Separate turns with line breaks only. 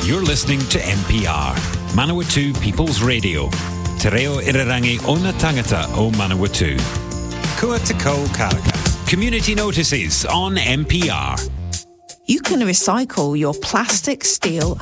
You're listening to NPR, Manawatu People's Radio. Te reo irarangi o na tangata o Manawatu. Kua te kou karaka. Community notices on NPR.
You can recycle your plastic, steel